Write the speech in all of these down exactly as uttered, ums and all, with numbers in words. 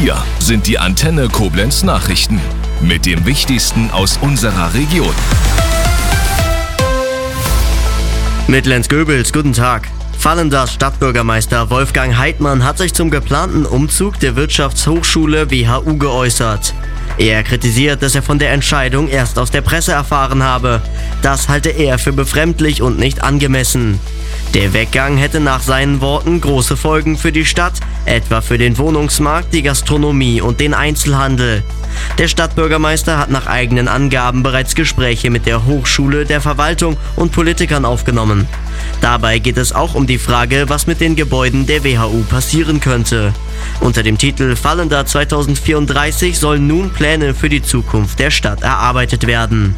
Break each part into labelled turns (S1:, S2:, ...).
S1: Hier sind die Antenne Koblenz Nachrichten mit dem Wichtigsten aus unserer Region.
S2: Mit Lenz Goebels, guten Tag. Vallendars Stadtbürgermeister Wolfgang Heidmann hat sich zum geplanten Umzug der Wirtschaftshochschule W H U geäußert. Er kritisiert, dass er von der Entscheidung erst aus der Presse erfahren habe. Das halte er für befremdlich und nicht angemessen. Der Weggang hätte nach seinen Worten große Folgen für die Stadt, etwa für den Wohnungsmarkt, die Gastronomie und den Einzelhandel. Der Stadtbürgermeister hat nach eigenen Angaben bereits Gespräche mit der Hochschule, der Verwaltung und Politikern aufgenommen. Dabei geht es auch um die Frage, was mit den Gebäuden der W H U passieren könnte. Unter dem Titel Vallendar zwanzig vierunddreißig sollen nun Pläne für die Zukunft der Stadt erarbeitet werden.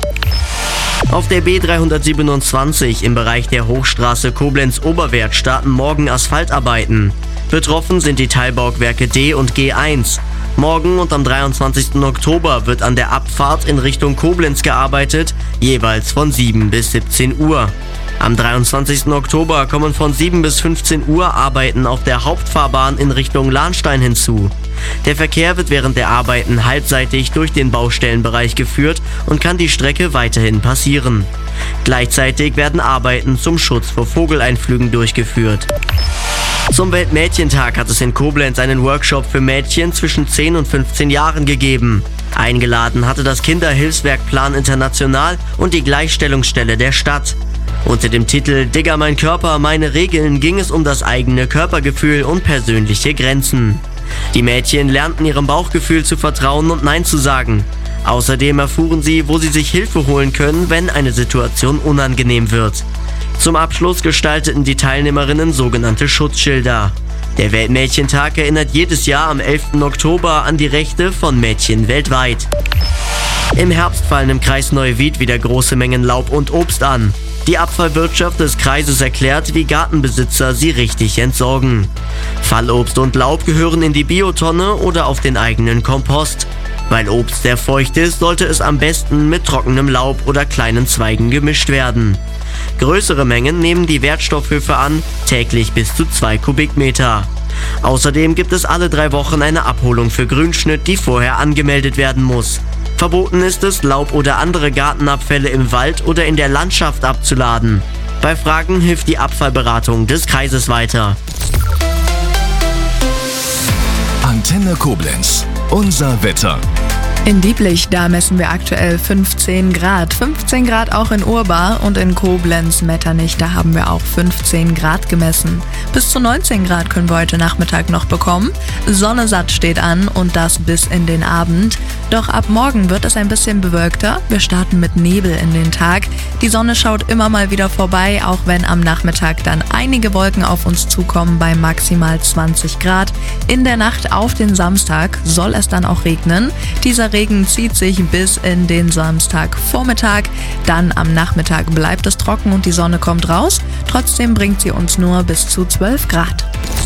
S2: Auf der B dreihundertsiebenundzwanzig im Bereich der Hochstraße Koblenz-Oberwert starten morgen Asphaltarbeiten. Betroffen sind die Teilbauwerke D und G eins. Morgen und am dreiundzwanzigsten Oktober wird an der Abfahrt in Richtung Koblenz gearbeitet, jeweils von sieben bis siebzehn Uhr. Am dreiundzwanzigsten Oktober kommen von sieben bis fünfzehn Uhr Arbeiten auf der Hauptfahrbahn in Richtung Lahnstein hinzu. Der Verkehr wird während der Arbeiten halbseitig durch den Baustellenbereich geführt und kann die Strecke weiterhin passieren. Gleichzeitig werden Arbeiten zum Schutz vor Vogeleinflügen durchgeführt. Zum Weltmädchentag hat es in Koblenz einen Workshop für Mädchen zwischen zehn und fünfzehn Jahren gegeben. Eingeladen hatte das Kinderhilfswerk Plan International und die Gleichstellungsstelle der Stadt. Unter dem Titel Digga, mein Körper, meine Regeln ging es um das eigene Körpergefühl und persönliche Grenzen. Die Mädchen lernten ihrem Bauchgefühl zu vertrauen und Nein zu sagen. Außerdem erfuhren sie, wo sie sich Hilfe holen können, wenn eine Situation unangenehm wird. Zum Abschluss gestalteten die Teilnehmerinnen sogenannte Schutzschilder. Der Weltmädchentag erinnert jedes Jahr am elften Oktober an die Rechte von Mädchen weltweit. Im Herbst fallen im Kreis Neuwied wieder große Mengen Laub und Obst an. Die Abfallwirtschaft des Kreises erklärt, wie Gartenbesitzer sie richtig entsorgen. Fallobst und Laub gehören in die Biotonne oder auf den eigenen Kompost. Weil Obst sehr feucht ist, sollte es am besten mit trockenem Laub oder kleinen Zweigen gemischt werden. Größere Mengen nehmen die Wertstoffhöfe an, täglich bis zu zwei Kubikmeter. Außerdem gibt es alle drei Wochen eine Abholung für Grünschnitt, die vorher angemeldet werden muss. Verboten ist es, Laub oder andere Gartenabfälle im Wald oder in der Landschaft abzuladen. Bei Fragen hilft die Abfallberatung des Kreises weiter.
S1: Antenne Koblenz, unser Wetter.
S3: In Dieblich, da messen wir aktuell fünfzehn Grad. fünfzehn Grad auch in Urbar und in Koblenz-Metternich, da haben wir auch fünfzehn Grad gemessen. Bis zu neunzehn Grad können wir heute Nachmittag noch bekommen. Sonne satt steht an und das bis in den Abend. Doch ab morgen wird es ein bisschen bewölkter. Wir starten mit Nebel in den Tag. Die Sonne schaut immer mal wieder vorbei, auch wenn am Nachmittag dann einige Wolken auf uns zukommen bei maximal zwanzig Grad. In der Nacht auf den Samstag soll es dann auch regnen. Dieser Regen zieht sich bis in den Samstagvormittag. Dann am Nachmittag bleibt es trocken und die Sonne kommt raus. Trotzdem bringt sie uns nur bis zu zwölf Grad.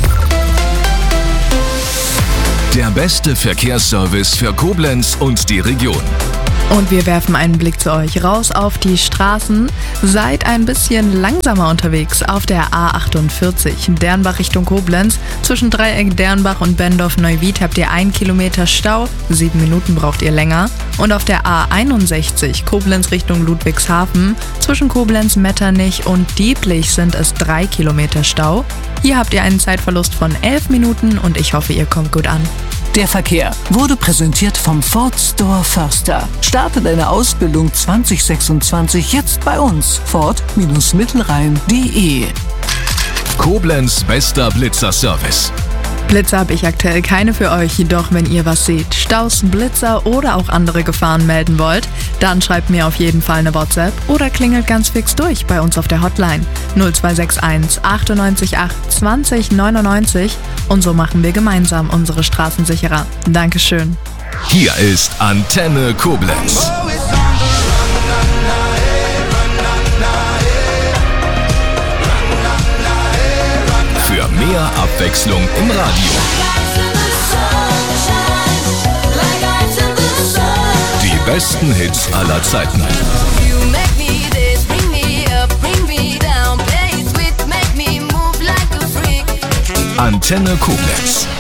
S1: Der beste Verkehrsservice für Koblenz und die Region.
S3: Und wir werfen einen Blick zu euch raus auf die Straßen. Seid ein bisschen langsamer unterwegs auf der A achtundvierzig, Dernbach Richtung Koblenz. Zwischen Dreieck Dernbach und Bendorf-Neuwied habt ihr ein Kilometer Stau. Sieben Minuten braucht ihr länger. Und auf der A einundsechzig, Koblenz Richtung Ludwigshafen. Zwischen Koblenz-Metternich und Dieblich sind es drei Kilometer Stau. Hier habt ihr einen Zeitverlust von elf Minuten und ich hoffe, ihr kommt gut an.
S4: Der Verkehr wurde präsentiert vom Ford Store Förster. Starte deine Ausbildung zwanzig sechsundzwanzig jetzt bei uns. Ford Mittelrhein punkt de.
S1: Koblenz bester Blitzer-Service.
S3: Blitzer habe ich aktuell keine für euch, doch wenn ihr was seht, Staus, Blitzer oder auch andere Gefahren melden wollt, dann schreibt mir auf jeden Fall eine WhatsApp oder klingelt ganz fix durch bei uns auf der Hotline null zwei sechs eins achtundneunzig acht zwanzig neunundneunzig und so machen wir gemeinsam unsere Straßen sicherer. Dankeschön.
S1: Hier ist Antenne Koblenz. Für mehr Abwechslung im Radio. Die besten Hits aller Zeiten. Antenne Koblenz.